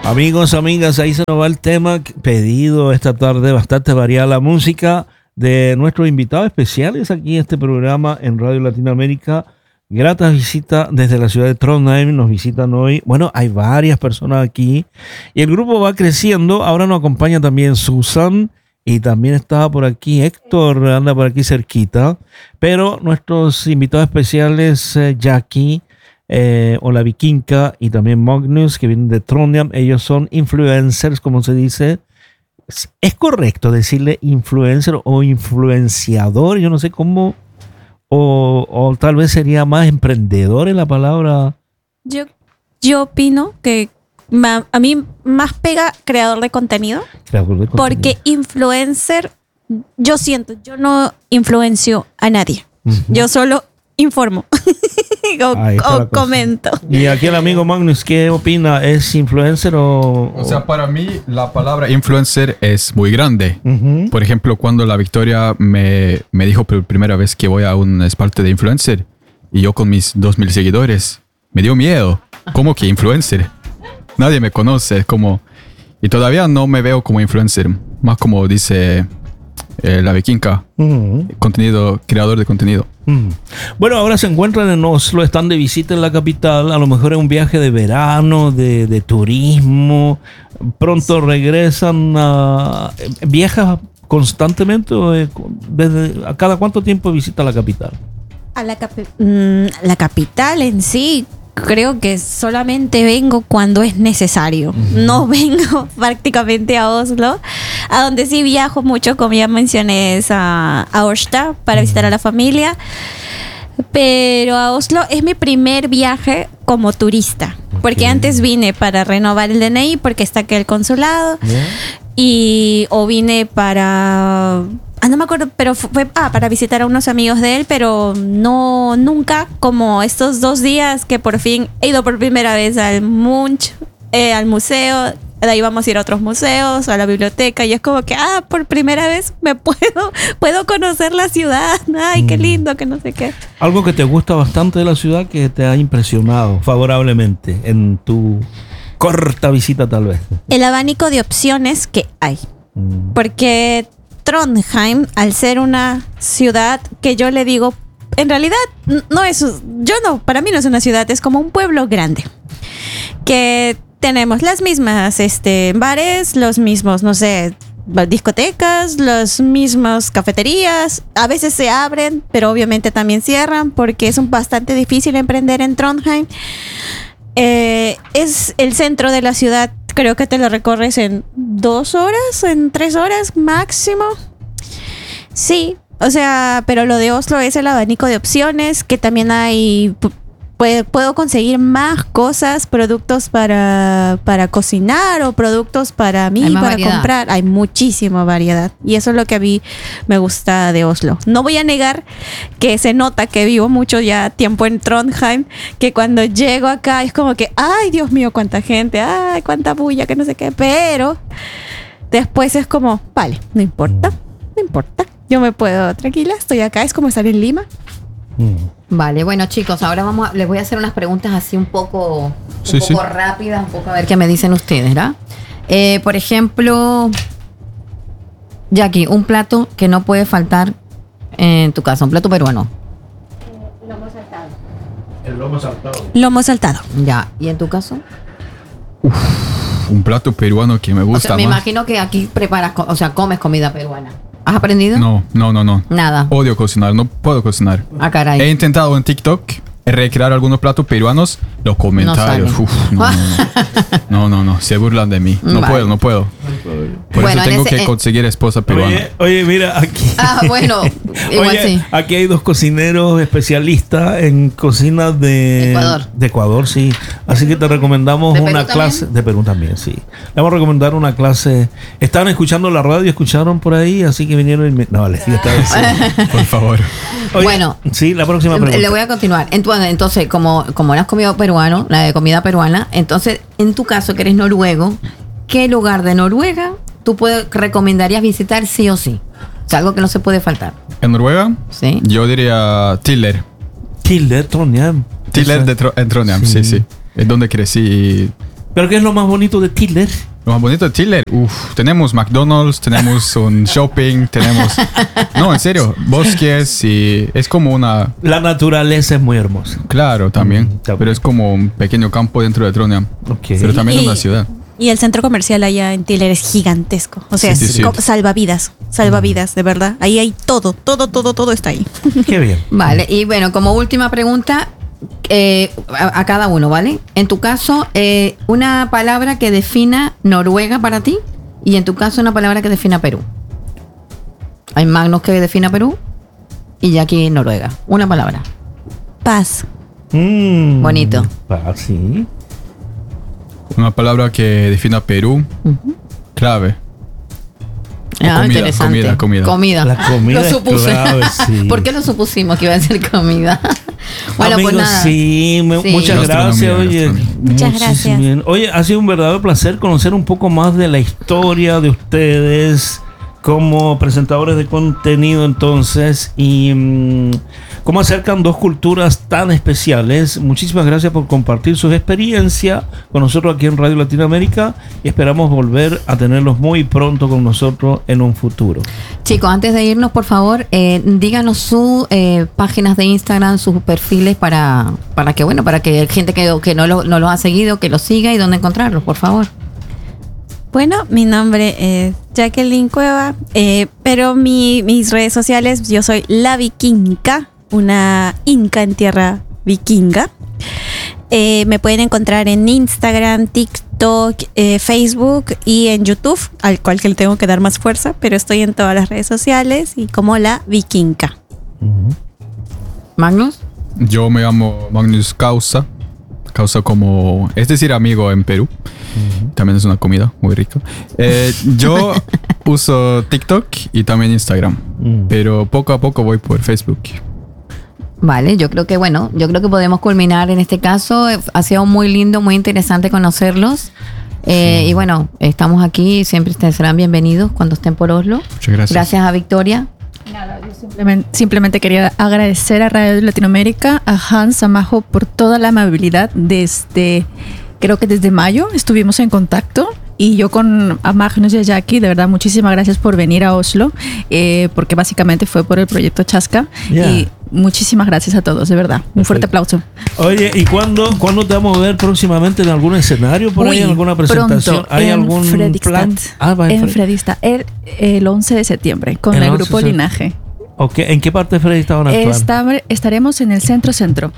Amigos, amigas, ahí se nos va el tema pedido esta tarde, bastante variada la música de nuestros invitados especiales aquí en este programa en Radio Latinoamérica. Grata visita desde la ciudad de Trondheim, nos visitan hoy. Bueno, hay varias personas aquí y el grupo va creciendo. Ahora nos acompaña también Susan y también está por aquí Héctor, anda por aquí cerquita. Pero nuestros invitados especiales, Jackie, Ola Vikinka y también Magnus, que vienen de Trondheim. Ellos son influencers, como se dice. ¿Es correcto decirle influencer o influenciador? Yo no sé cómo. O tal vez sería más emprendedor en la palabra. Yo opino que a mí más pega creador de contenido. Porque influencer, yo no influencio a nadie. Uh-huh. Yo solo informo o comento. Y aquí el amigo Magnus, ¿qué opina? ¿Es influencer o...? O sea, para mí la palabra influencer es muy grande. Uh-huh. Por ejemplo, cuando la Victoria me dijo por primera vez que voy a un espalda de influencer y yo con mis 2,000 seguidores, me dio miedo. ¿Cómo que influencer? Nadie me conoce, como... Y todavía no me veo como influencer, más como dice la Vikinka, creador de contenido. Bueno, ahora se encuentran en Oslo, están de visita en la capital, a lo mejor es un viaje de verano, de turismo, pronto regresan ¿viajas constantemente o a cada cuánto tiempo visita la capital? La capital en sí, creo que solamente vengo cuando es necesario. Uh-huh. No vengo prácticamente a Oslo. A donde sí viajo mucho, como ya mencioné, es a Ørsta para visitar a la familia. Pero a Oslo es mi primer viaje como turista. Okay. Porque antes vine para renovar el DNI porque está aquí el consulado. Yeah. O vine para... no me acuerdo, pero fue para visitar a unos amigos de él, pero no nunca como estos 2 días que por fin he ido por primera vez al Munch, al museo. De ahí vamos a ir a otros museos, a la biblioteca, y es como que, por primera vez puedo conocer la ciudad. Ay, qué lindo, que no sé qué. Algo que te gusta bastante de la ciudad que te ha impresionado favorablemente en tu corta visita tal vez. El abanico de opciones que hay. Porque Trondheim, al ser una ciudad que yo le digo, en realidad para mí no es una ciudad, es como un pueblo grande. Que tenemos las mismas bares, los mismos, no sé, discotecas, los mismos cafeterías. A veces se abren, pero obviamente también cierran porque es bastante difícil emprender en Trondheim. Es el centro de la ciudad, creo que te lo recorres en 2 horas, en 3 horas máximo. Sí, o sea, pero lo de Oslo es el abanico de opciones, que también hay... Puedo conseguir más cosas, productos para cocinar o productos para mí, para variedad. Comprar. Hay muchísima variedad y eso es lo que a mí me gusta de Oslo. No voy a negar que se nota que vivo mucho ya tiempo en Trondheim, que cuando llego acá es como que, ay, Dios mío, cuánta gente, ay, cuánta bulla, que no sé qué, pero después es como, vale, no importa, yo me puedo, tranquila, estoy acá, es como estar en Lima. Vale, bueno chicos, ahora les voy a hacer unas preguntas así un poco rápidas, un poco a ver qué me dicen ustedes, ¿verdad? Por ejemplo, Jackie, un plato que no puede faltar en tu casa, un plato peruano. Lomo saltado. El lomo saltado. Lomo saltado. Ya, ¿y en tu caso? Un plato peruano que me gusta más. Me imagino que aquí comes comida peruana. ¿Has aprendido? No. Nada. Odio cocinar, no puedo cocinar. Caray. He intentado en TikTok recrear algunos platos peruanos. Los comentarios. No. Se burlan de mí. No puedo. Por eso tengo que conseguir esposa peruana. Oye, mira, aquí. Bueno. Igual sí. Aquí hay 2 cocineros especialistas en cocina de Ecuador, sí. Así que te recomendamos una clase. De Perú también, sí. Le vamos a recomendar una clase. Estaban escuchando la radio, escucharon por ahí, así que vinieron y no, vale, por favor. Oye, bueno. Sí, la próxima pregunta. Le voy a continuar. Entonces, como no has comido peruano, la de comida peruana, entonces, en tu caso, que eres noruego, ¿qué lugar de Noruega tú recomendarías visitar sí o sí? O sea, algo que no se puede faltar. ¿En Noruega? Sí. Yo diría Tiller. Trondheim. En Trondheim, sí. Es donde crecí. ¿Pero qué es lo más bonito de Tiller? Lo más bonito de Tiller, tenemos McDonald's, tenemos un shopping, tenemos... No, en serio, bosques y es como una... La naturaleza es muy hermosa. Claro, también, pero es como un pequeño campo dentro de Trondheim, pero también una ciudad. Y el centro comercial allá en Tiller es gigantesco. O sea, Sí. salvavidas, de verdad. Ahí hay todo está ahí. Qué bien. Vale, y bueno, como última pregunta a cada uno, ¿vale? En tu caso, una palabra que defina Noruega para ti y en tu caso una palabra que defina Perú. Hay Magnus que defina Perú y Jackie Noruega. Una palabra. Paz. Bonito. Paz, sí. Una palabra que defina Perú, clave. Interesante. Comida. La comida Lo es supuse. clave, sí. ¿Por qué lo supusimos que iba a ser comida? Bueno, amigos, pues nada. sí, muchas gracias. Oye, Muchas gracias. bien. Oye, ha sido un verdadero placer conocer un poco más de la historia de ustedes como presentadores de contenido, entonces, y cómo acercan dos culturas tan especiales. Muchísimas gracias por compartir sus experiencias con nosotros aquí en Radio Latinoamérica y esperamos volver a tenerlos muy pronto con nosotros en un futuro. Chicos, antes de irnos, por favor, díganos sus páginas de Instagram, sus perfiles para que gente que no los ha seguido, que los siga y dónde encontrarlos, por favor. Bueno, mi nombre es Jacqueline Cueva, pero mis redes sociales, yo soy la vikinga, una inca en tierra vikinga. Me pueden encontrar en Instagram, TikTok, Facebook y en YouTube, al cual que le tengo que dar más fuerza, pero estoy en todas las redes sociales y como la vikinga. Magnus. Yo me llamo Magnus Causa como, es decir, amigo en Perú. También es una comida muy rica. Yo uso TikTok y también Instagram, pero poco a poco voy por Facebook. Vale, yo creo que podemos culminar en este caso. Ha sido muy lindo, muy interesante conocerlos. Y bueno, estamos aquí, siempre serán bienvenidos cuando estén por Oslo. Muchas gracias. Gracias a Victoria. Nada, yo simplemente quería agradecer a Radio Latinoamérica, a Hans, a Majo, por toda la amabilidad creo que desde mayo estuvimos en contacto. Y yo con Magnus y a Jackie, de verdad, muchísimas gracias por venir a Oslo, porque básicamente fue por el proyecto Chasca. Yeah. Y muchísimas gracias a todos, de verdad. Un fuerte aplauso. Oye, ¿y cuándo te vamos a ver próximamente en algún escenario por ahí, en alguna presentación? Pronto, ¿Hay en algún Fredrikstad. plan? En Fredrikstad, el 11 de septiembre, con el grupo Linaje. Okay. ¿En qué parte de Fredrikstad van a actuar? Estaremos en el centro.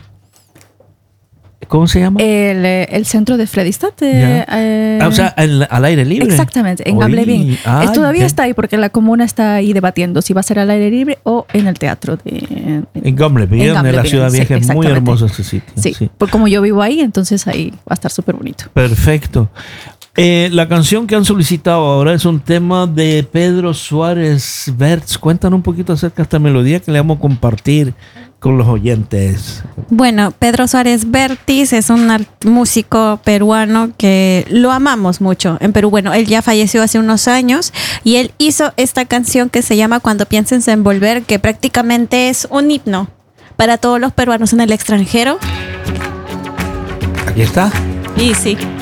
¿Cómo se llama? El centro de Fredrikstad. O sea, al aire libre. Exactamente, en Gamlebyen. Todavía está ahí porque la comuna está ahí debatiendo si va a ser al aire libre o en el teatro. En Gamlebyen, en la ciudad vieja. Es muy hermoso ese sitio. Sí, porque como yo vivo ahí, entonces ahí va a estar súper bonito. Perfecto. La canción que han solicitado ahora es un tema de Pedro Suárez Bertz. Cuéntanos un poquito acerca de esta melodía que le vamos a compartir con los oyentes. Bueno, Pedro Suárez Vértiz es un músico peruano que lo amamos mucho en Perú. Bueno, él ya falleció hace unos años y él hizo esta canción que se llama Cuando pienses en volver, que prácticamente es un himno para todos los peruanos en el extranjero. Aquí está. Y sí.